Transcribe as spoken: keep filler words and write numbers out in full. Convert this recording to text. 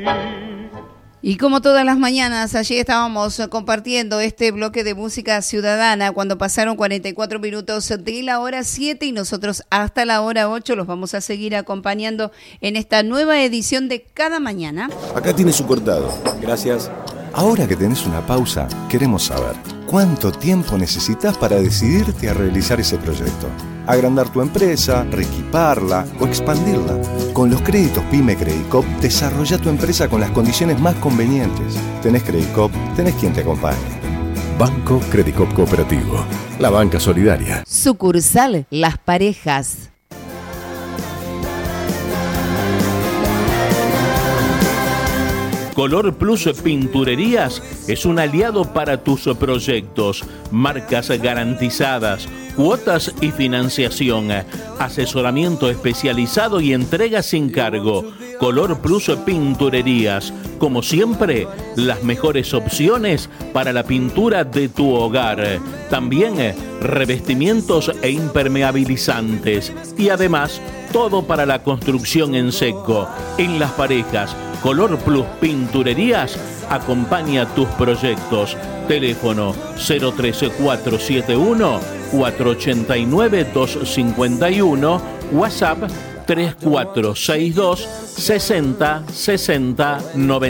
Y como todas las mañanas, allí estábamos compartiendo este bloque de música ciudadana cuando pasaron cuarenta y cuatro minutos de la hora siete y nosotros hasta la hora ocho los vamos a seguir acompañando en esta nueva edición de Cada Mañana. Acá tiene su cortado. Gracias. Ahora que tenés una pausa, queremos saber cuánto tiempo necesitas para decidirte a realizar ese proyecto. Agrandar tu empresa, reequiparla o expandirla. Con los créditos PYME Credicop, desarrolla tu empresa con las condiciones más convenientes. Tenés Credicop, tenés quien te acompañe. Banco Credicop Cooperativo, la banca solidaria. Sucursal Las Parejas. Color Plus Pinturerías es un aliado para tus proyectos, marcas garantizadas, cuotas y financiación, asesoramiento especializado y entrega sin cargo. Color Plus Pinturerías, como siempre, las mejores opciones para la pintura de tu hogar. También revestimientos e impermeabilizantes y además todo para la construcción en seco. En Las Parejas, Color Plus Pinturerías acompaña tus proyectos. Teléfono cero trece cuatro siete uno cuatro ocho nueve dos cinco uno, WhatsApp tres cuatro seis dos sesenta sesenta noventa.